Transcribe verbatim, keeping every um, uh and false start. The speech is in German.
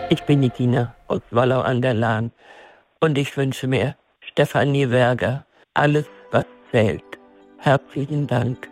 Ich bin die Tina aus Wallau an der Lahn und ich wünsche mir Stefanie Werger, alles was zählt. Herzlichen Dank.